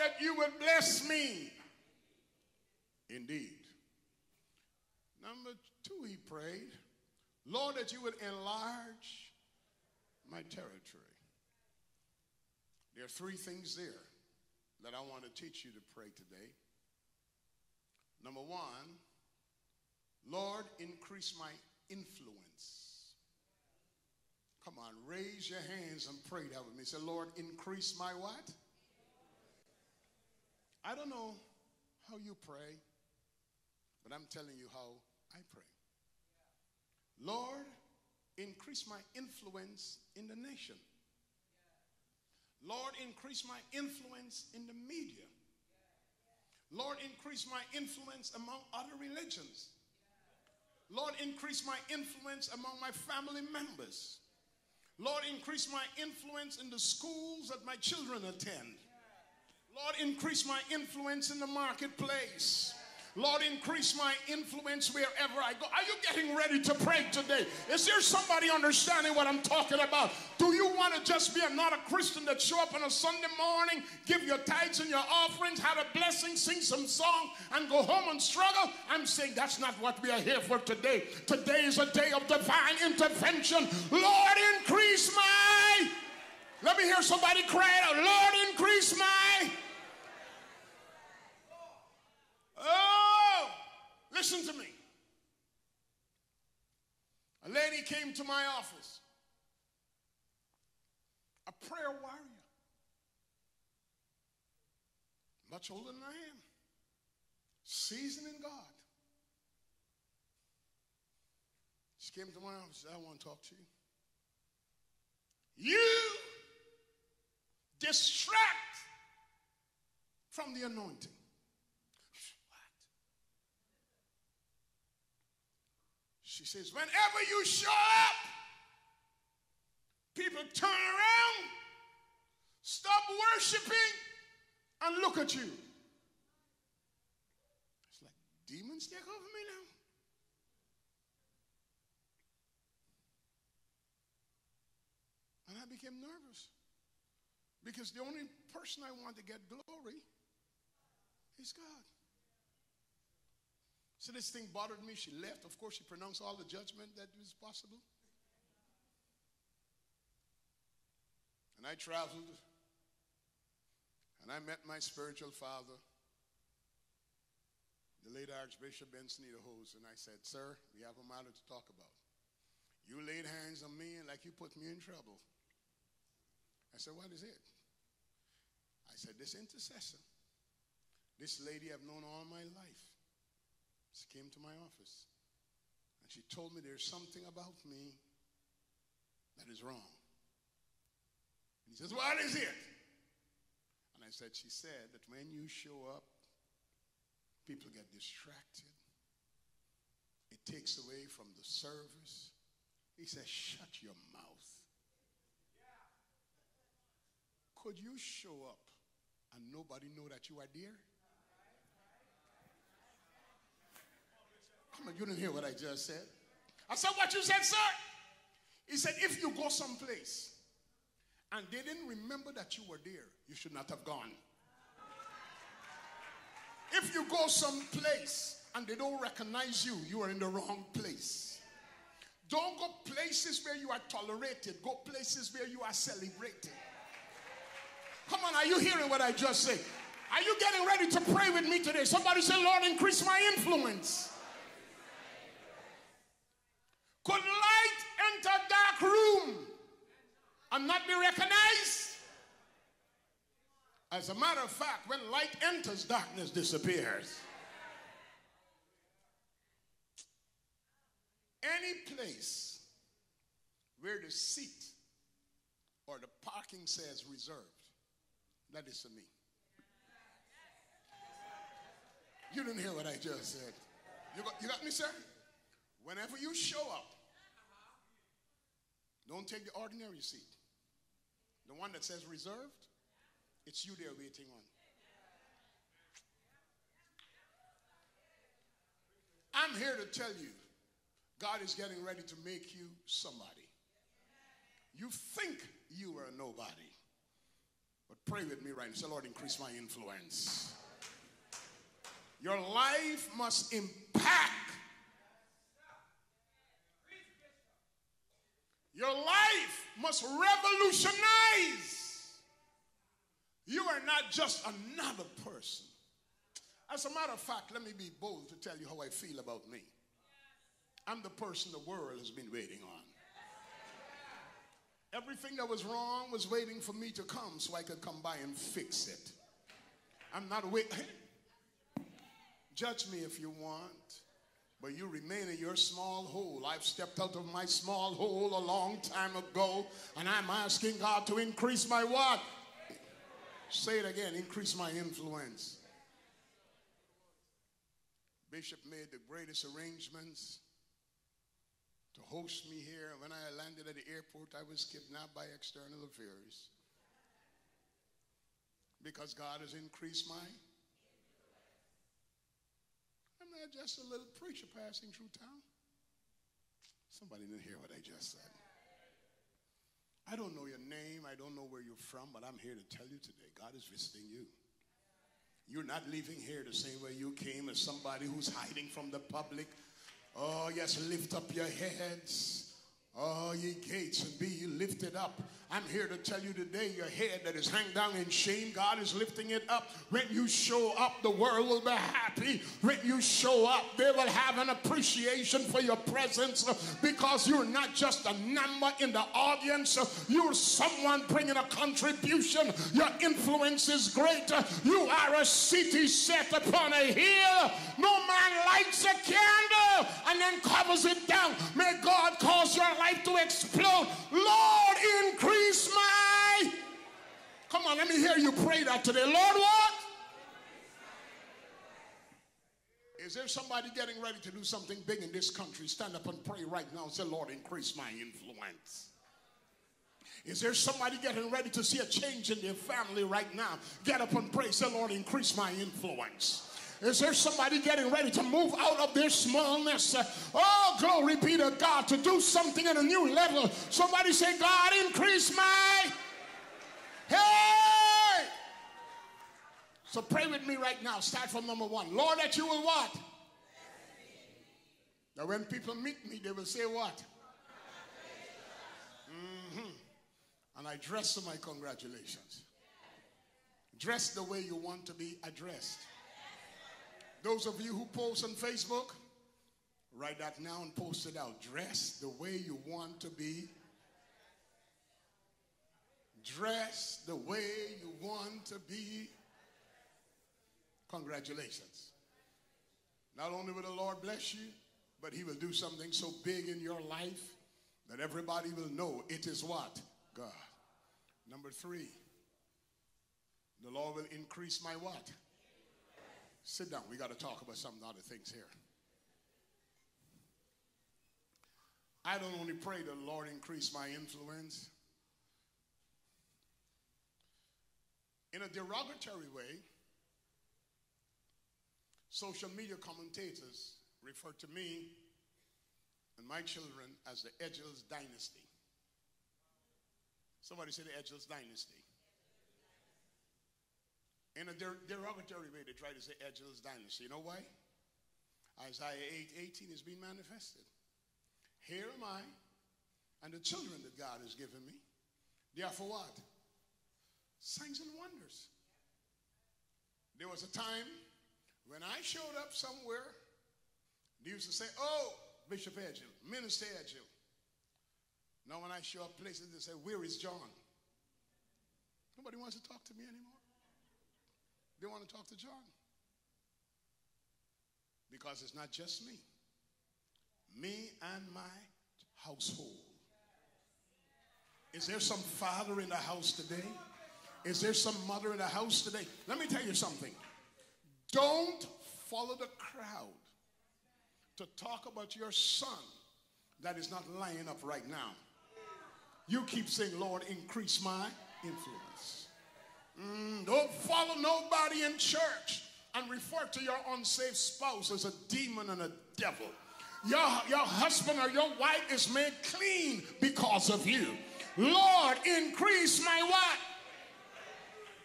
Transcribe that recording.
that you would bless me indeed. Number 2, he prayed, Lord, that you would enlarge my territory. There are 3 things there that I want to teach you to pray today. Number 1, Lord, increase my influence. Come on, raise your hands and pray that with me. Say, Lord, increase my what? I don't know how you pray, but I'm telling you how I pray. Lord, increase my influence in the nation. Lord, increase my influence in the media. Lord, increase my influence among other religions. Lord, increase my influence among my family members. Lord, increase my influence in the schools that my children attend. Lord, increase my influence in the marketplace. Lord, increase my influence wherever I go. Are you getting ready to pray today? Is there somebody understanding what I'm talking about? Do you want to just be another Christian that show up on a Sunday morning, give your tithes and your offerings, have a blessing, sing some song, and go home and struggle? I'm saying that's not what we are here for today. Today is a day of divine intervention. Lord, increase my... Let me hear somebody cry out, Lord, increase my... Oh, listen to me. A lady came to my office, a prayer warrior, much older than I am, seasoned in God. She came to my office and said, I want to talk to you. You distract from the anointing. She says, whenever you show up, people turn around, stop worshiping, and look at you. It's like demons take over me now. And I became nervous because the only person I want to get glory is God. So this thing bothered me. She left. Of course, she pronounced all the judgment that was possible. And I traveled, and I met my spiritual father, the late Archbishop Benson Idahosa, and I said, sir, we have a matter to talk about. You laid hands on me like you put me in trouble. I said, what is it? I said, this intercessor, this lady I've known all my life, she came to my office and she told me there's something about me that is wrong. And he says, what is it? And I said, she said that when you show up, people get distracted. It takes away from the service. He says, shut your mouth. Could you show up and nobody know that you are there? Come on, you didn't hear what I just said. I said, what you said, sir? He said, if you go someplace and they didn't remember that you were there, you should not have gone. If you go someplace and they don't recognize you, you are in the wrong place. Don't go places where you are tolerated. Go places where you are celebrated. Come on, are you hearing what I just said? Are you getting ready to pray with me today? Somebody say, Lord, increase my influence. Could light enter a dark room and not be recognized? As a matter of fact, when light enters, darkness disappears. Any place where the seat or the parking says reserved, that is for me. You didn't hear what I just said. You got me, sir? Whenever you show up, don't take the ordinary seat. The one that says reserved, it's you they're waiting on. I'm here to tell you, God is getting ready to make you somebody. You think you are a nobody. But pray with me right now. Say, Lord, increase my influence. Your life must impact. Your life must revolutionize. You are not just another person. As a matter of fact, let me be bold to tell you how I feel about me. I'm the person the world has been waiting on. Everything that was wrong was waiting for me to come so I could come by and fix it. I'm not waiting. Judge me if you want, but you remain in your small hole. I've stepped out of my small hole a long time ago, and I'm asking God to increase my what? Say it again, increase my influence. Bishop made the greatest arrangements to host me here. When I landed at the airport, I was kidnapped by external affairs. Because God has increased my. I'm not just a little preacher passing through town. Somebody didn't hear what I just said. I don't know your name. I don't know where you're from, but I'm here to tell you today, God is visiting you. You're not leaving here the same way you came, as somebody who's hiding from the public. Oh, yes, lift up your heads. Oh, ye gates, and be ye lifted up. I'm here to tell you today, your head that is hanging down in shame, God is lifting it up. When you show up, the world will be happy. When you show up, they will have an appreciation for your presence, because you're not just a number in the audience. You're someone bringing a contribution. Your influence is great. You are a city set upon a hill. No man lights a candle and then covers it down. May God cause your life to explode. Lord, increase my. Come on, let me hear you pray that today. Lord, what? Is there somebody getting ready to do something big in this country? Stand up and pray right now and say, Lord, increase my influence. Is there somebody getting ready to see a change in their family right now? Get up and pray. Say, Lord, increase my influence. Is there somebody getting ready to move out of their smallness? Oh, glory be to God, to do something at a new level. Somebody say, God, increase my. Hey! So pray with me right now. Start from number one. Lord, that you will what? Now when people meet me, they will say what? And I dress to my congratulations. Dress the way you want to be addressed. Those of you who post on Facebook, write that now and post it out. Dress the way you want to be. Dress the way you want to be. Congratulations. Not only will the Lord bless you, but he will do something so big in your life that everybody will know it is what? God. Number three, the Lord will increase my what? Sit down. We got to talk about some other things here. I don't only pray the Lord increase my influence. In a derogatory way, social media commentators refer to me and my children as the Edgels dynasty. Somebody say the Edgels dynasty. In a derogatory way, they try to say Edgels dynasty. You know why? Isaiah 8:18 is being manifested. Here am I, and the children that God has given me. They are for what? Signs and wonders. There was a time when I showed up somewhere, they used to say, oh, Bishop Edgel, Minister Edgel. Now when I show up places, they say, where is John? Nobody wants to talk to me anymore. They want to talk to John. Because it's not just me. Me and my household. Is there some father in the house today? Is there some mother in the house today? Let me tell you something. Don't follow the crowd to talk about your son that is not lining up right now. You keep saying, Lord, increase my influence. Don't follow nobody in church and refer to your unsaved spouse as a demon and a devil. Your husband or your wife is made clean because of you. Lord, increase my what?